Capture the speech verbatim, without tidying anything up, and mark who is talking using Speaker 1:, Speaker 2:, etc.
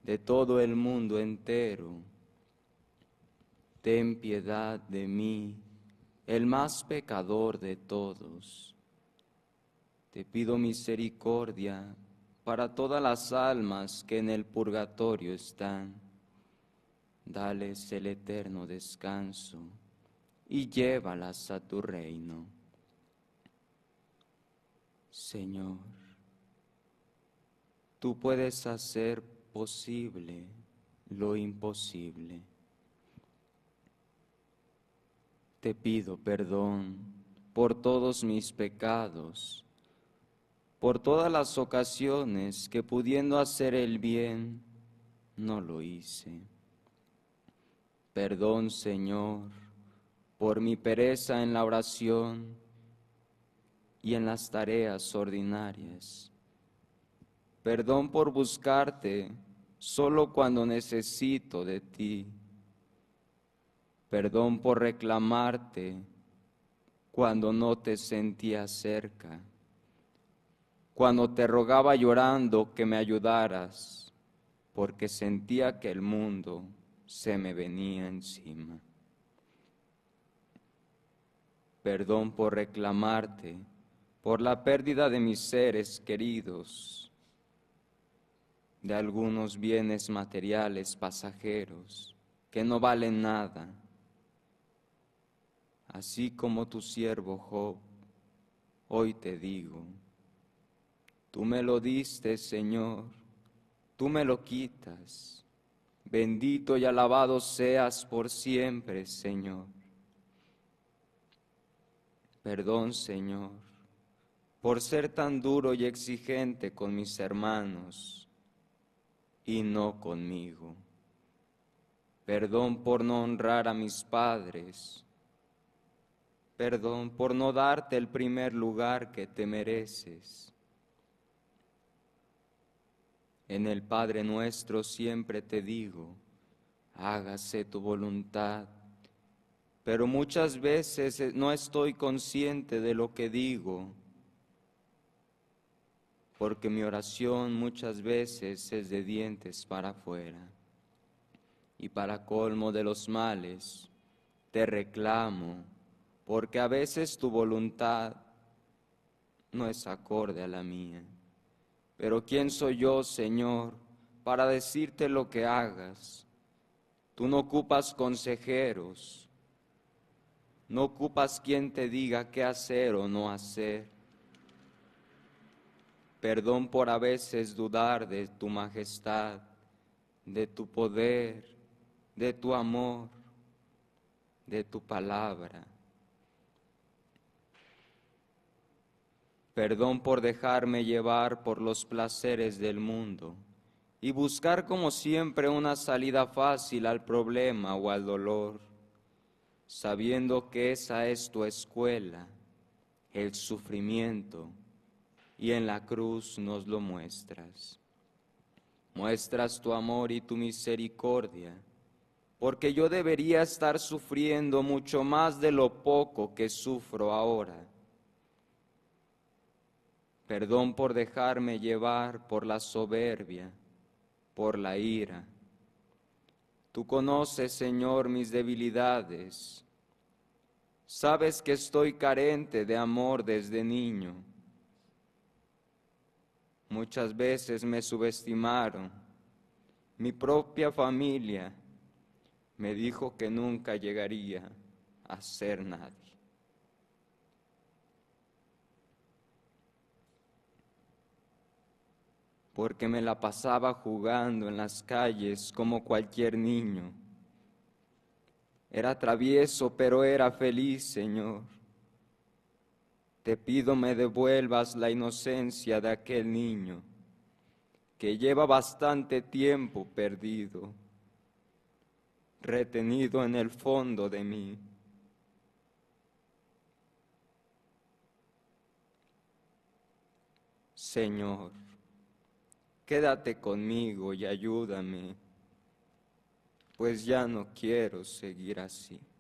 Speaker 1: de todo el mundo entero. Ten piedad de mí, el más pecador de todos. Te pido misericordia para todas las almas que en el purgatorio están. Dales el eterno descanso y llévalas a tu reino. Señor, tú puedes hacer posible lo imposible. Te pido perdón por todos mis pecados, por todas las ocasiones que pudiendo hacer el bien, no lo hice. Perdón, Señor, por mi pereza en la oración y en las tareas ordinarias. Perdón por buscarte solo cuando necesito de ti. Perdón por reclamarte cuando no te sentía cerca, cuando te rogaba llorando que me ayudaras, porque sentía que el mundo se me venía encima. Perdón por reclamarte por la pérdida de mis seres queridos, de algunos bienes materiales pasajeros que no valen nada. Así como tu siervo Job, hoy te digo, tú me lo diste, Señor, tú me lo quitas. Bendito y alabado seas por siempre, Señor. Perdón, Señor, por ser tan duro y exigente con mis hermanos y no conmigo. Perdón por no honrar a mis padres. Perdón por no darte el primer lugar que te mereces. En el Padre Nuestro siempre te digo, hágase tu voluntad, pero muchas veces no estoy consciente de lo que digo, porque mi oración muchas veces es de dientes para afuera. Y para colmo de los males, te reclamo, porque a veces tu voluntad no es acorde a la mía. Pero ¿quién soy yo, Señor, para decirte lo que hagas? Tú no ocupas consejeros, no ocupas quien te diga qué hacer o no hacer. Perdón por a veces dudar de tu majestad, de tu poder, de tu amor, de tu palabra. Perdón por dejarme llevar por los placeres del mundo y buscar como siempre una salida fácil al problema o al dolor, sabiendo que esa es tu escuela, el sufrimiento, y en la cruz nos lo muestras. Muestras tu amor y tu misericordia, porque yo debería estar sufriendo mucho más de lo poco que sufro ahora. Perdón por dejarme llevar por la soberbia, por la ira. Tú conoces, Señor, mis debilidades. Sabes que estoy carente de amor desde niño. Muchas veces me subestimaron. Mi propia familia me dijo que nunca llegaría a ser nadie. Porque me la pasaba jugando en las calles como cualquier niño. Era travieso, pero era feliz, Señor. Te pido me devuelvas la inocencia de aquel niño que lleva bastante tiempo perdido, retenido en el fondo de mí. Señor, quédate conmigo y ayúdame, pues ya no quiero seguir así.